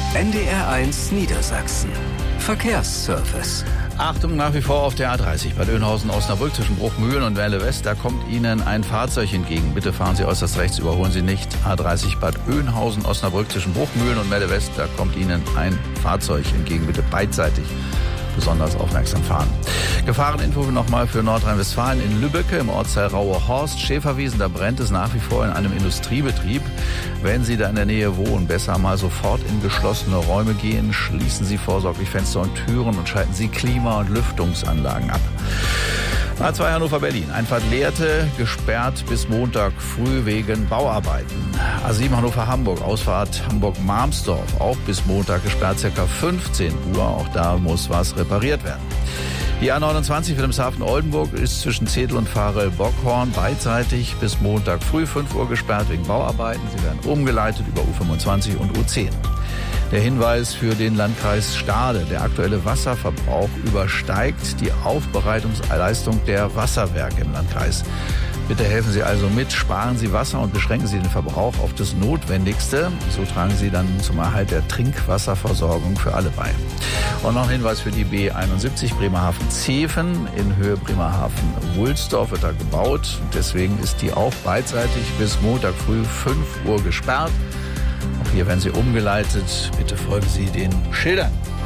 NDR1 Niedersachsen. Verkehrsservice. Achtung, nach wie vor auf der A30 bei Dönhausen-Osnabrück zwischen Bruchmühlen und Werle West. Da kommt Ihnen ein Fahrzeug entgegen. Bitte fahren Sie äußerst rechts, überholen Sie nicht. A30 Bad Oeynhausen-Osnabrück zwischen Bruchmühlen und Werle West. Da kommt Ihnen ein Fahrzeug entgegen. Bitte beidseitig besonders aufmerksam fahren. Gefahreninfo nochmal für Nordrhein-Westfalen. In Lübbecke im Ortsteil Rauhe-Horst, Schäferwiesen, da brennt es nach wie vor in einem Industriebetrieb. Wenn Sie da in der Nähe wohnen, besser mal sofort in geschlossene Räume gehen. Schließen Sie vorsorglich Fenster und Türen und schalten Sie Klima- und Lüftungsanlagen ab. A2 Hannover-Berlin. Einfahrt Lehrte, gesperrt bis Montag früh wegen Bauarbeiten. A7 Hannover-Hamburg, Ausfahrt Hamburg-Marmsdorf, auch bis Montag gesperrt, ca. 15 Uhr. Auch da muss was repariert werden. Die A29 Wilhelmshaven-Oldenburg ist zwischen Zedel und Varel-Bockhorn beidseitig bis Montag früh 5 Uhr gesperrt wegen Bauarbeiten. Sie werden umgeleitet über U25 und U10. Der Hinweis für den Landkreis Stade. Der aktuelle Wasserverbrauch übersteigt die Aufbereitungsleistung der Wasserwerke im Landkreis. Bitte helfen Sie also mit, sparen Sie Wasser und beschränken Sie den Verbrauch auf das Notwendigste. So tragen Sie dann zum Erhalt der Trinkwasserversorgung für alle bei. Und noch ein Hinweis für die B71 Bremerhaven-Zeven. In Höhe Bremerhaven-Wulsdorf wird da gebaut. Deswegen ist die auch beidseitig bis Montag früh 5 Uhr gesperrt. Auch hier werden Sie umgeleitet. Bitte folgen Sie den Schildern.